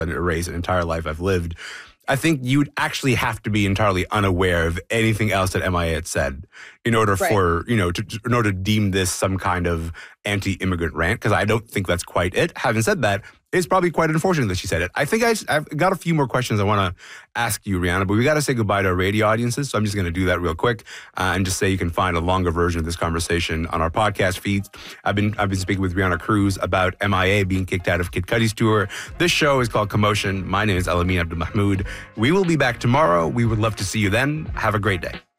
and erase an entire life I've lived. I think you'd actually have to be entirely unaware of anything else that MIA had said in order for, in order to deem this some kind of anti-immigrant rant, because I don't think that's quite it. Having said that, it's probably quite unfortunate that she said it. I think I've got a few more questions I want to ask you, Rihanna, but we got to say goodbye to our radio audiences, so I'm just going to do that real quick and just say you can find a longer version of this conversation on our podcast feeds. I've been speaking with Rihanna Cruz about MIA being kicked out of Kid Cudi's tour. This show is called Commotion. My name is Elamin Abdulmahmoud. We will be back tomorrow. We would love to see you then. Have a great day.